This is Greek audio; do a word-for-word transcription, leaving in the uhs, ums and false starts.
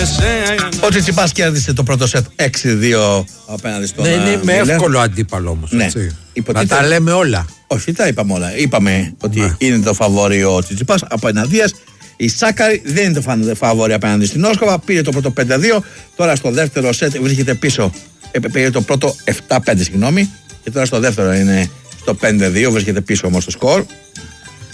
Ο Τσιτσιπάς κέρδισε το πρώτο σετ έξι δύο απέναντι στον. Ναι, είναι με εύκολο αντίπαλο όμως. Ναι. Να τα λέμε όλα. Όχι, τα είπαμε όλα. Είπαμε ότι ναι. είναι το φαβόρι ο Τσιτσιπάς απέναντίας. Η Σάκαρη δεν είναι το φαβόρι απέναντι στην Όσκοβα. Πήρε το πρώτο πέντε δύο. Τώρα στο δεύτερο σετ βρίσκεται πίσω. Πήρε το πρώτο επτά πέντε, συγγνώμη. Και τώρα στο δεύτερο είναι στο πέντε δύο. Βρίσκεται πίσω όμως το σκορ.